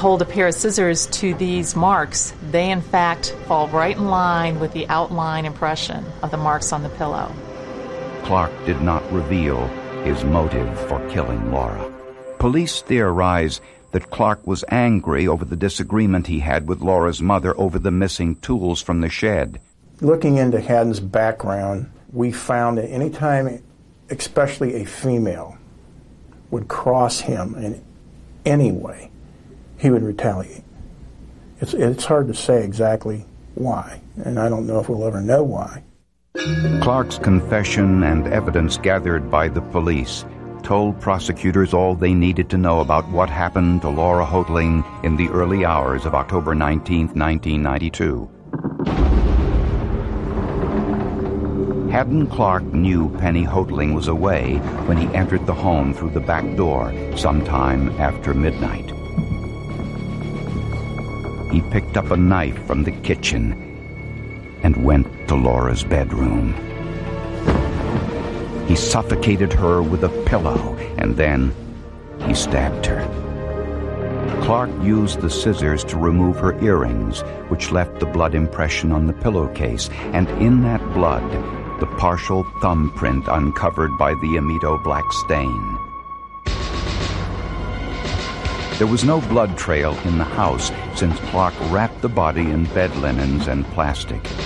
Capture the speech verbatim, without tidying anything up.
hold a pair of scissors to these marks, they in fact fall right in line with the outline impression of the marks on the pillow. Clark did not reveal his motive for killing Laura. Police theorize that Clark was angry over the disagreement he had with Laura's mother over the missing tools from the shed. Looking into Haddon's background, we found that any time, especially a female, would cross him in any way, he would retaliate. It's, it's hard to say exactly why, and I don't know if we'll ever know why. Clark's confession and evidence gathered by the police told prosecutors all they needed to know about what happened to Laura Houghteling in the early hours of October nineteenth, nineteen ninety-two. Haddon Clark knew Penny Houghteling was away when he entered the home through the back door sometime after midnight. He picked up a knife from the kitchen and went to Laura's bedroom. He suffocated her with a pillow, and then he stabbed her. Clark used the scissors to remove her earrings, which left the blood impression on the pillowcase, and in that blood, the partial thumbprint uncovered by the Amito black stain. There was no blood trail in the house since Clark wrapped the body in bed linens and plastic.